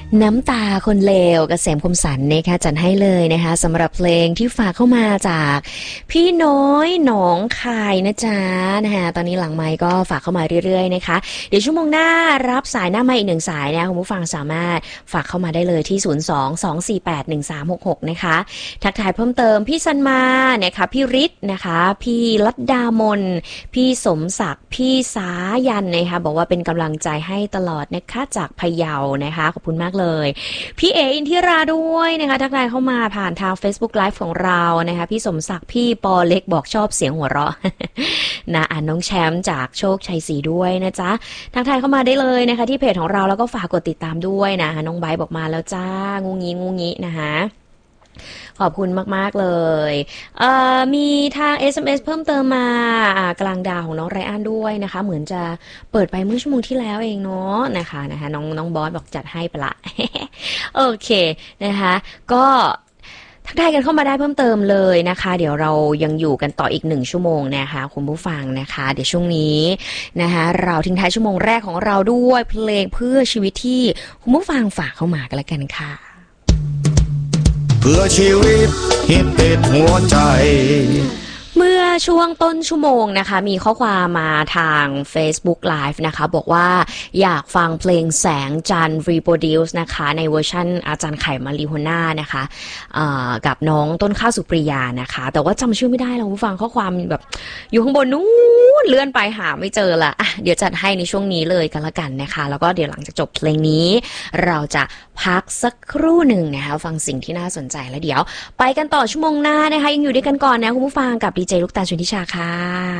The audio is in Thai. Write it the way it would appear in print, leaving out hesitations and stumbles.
น้ำตาคนเลวเกษมคมสันต์นะคะจัดให้เลยนะคะสำหรับเพลงที่ฝากเข้ามาจากพี่น้อยหนองคายนะจ๊ะนะคะตอนนี้หลังไมค์ก็ฝากเข้ามาเรื่อยๆนะคะเดี๋ยวชั่วโมงหน้ารับสายหน้าไมค์อีก1 สายนะคุณผู้ฟังสามารถฝากเข้ามาได้เลยที่02-248-1366นะคะทักทายเพิ่มเติมพี่ซันมานะคะพี่ฤทธิ์นะคะพี่ลัดดามนพี่สมศักดิ์พี่สายันนะคะบอกว่าเป็นกำลังใจให้ตลอดนะคะจากพะเยานะคะขอบคุณมากเลยพี่เออินทิราด้วยนะคะทักทายเข้ามาผ่านทาง Facebook Live ของเรานะคะพี่สมศักดิ์พี่ปอเล็กบอกชอบเสียงหัวเราะ นะน้องแชมป์จากโชคชัยศรีด้วยนะจ๊ะทักทายเข้ามาได้เลยนะคะที่เพจของเราแล้วก็ฝากกดติดตามด้วยนะน้องไบร์ทบอกมาแล้วจ้างูงี้นะคะขอบคุณมากๆเลยมีทาง SMS เพิ่มเติมมากลางดาวของน้องไรอันด้วยนะคะเหมือนจะเปิดไปเมื่อชั่วโมงที่แล้วเองเนาะนะคะน้องบอสบอกจัดให้ไปละ โอเคนะคะก็ทักทายกันเข้ามาได้เพิ่มเติมเลยนะคะเดี๋ยวเรายังอยู่กันต่ออีก1 ชั่วโมงนะคะคุณผู้ฟังนะคะเดี๋ยวช่วงนี้นะคะเราทิ้งท้ายชั่วโมงแรกของเราด้วยเพลงเพื่อชีวิตที่คุณผู้ฟังฝากเข้ามากันละกันค่ะเพื่อชีวิตฮิตติดหัวใจเมื่อช่วงต้นชั่วโมงนะคะมีข้อความมาทาง Facebook Live นะคะบอกว่าอยากฟังเพลงแสงจันทร์ Reproduce นะคะในเวอร์ชันอาจารย์ไข่มาริโฮน่านะคะกับน้องต้นข้าวสุปริยานะคะแต่ว่าจำชื่อไม่ได้แล้วผู้ฟังข้อความแบบอยู่ข้างบนนู้นเลื่อนไปหาไม่เจอละเดี๋ยวจัดให้ในช่วงนี้เลยกันละกันนะคะแล้วก็เดี๋ยวหลังจากจบเพลงนี้เราจะพักสักครู่หนึ่งนะคะฟังสิ่งที่น่าสนใจแล้วเดี๋ยวไปกันต่อชั่วโมงหน้านะคะยังอยู่ด้วยกันก่อนนะคุณผู้ฟังกับดีเจลูกตาลชลทิชาค่ะ